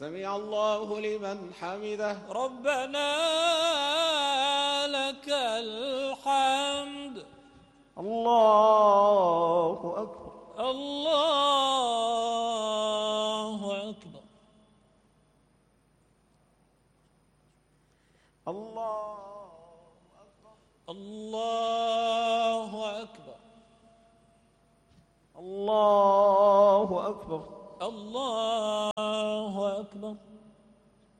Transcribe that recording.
سمع الله لمن حمده. ربنا لك الحمد. الله أكبر. الله أكبر. الله أكبر. الله أكبر. الله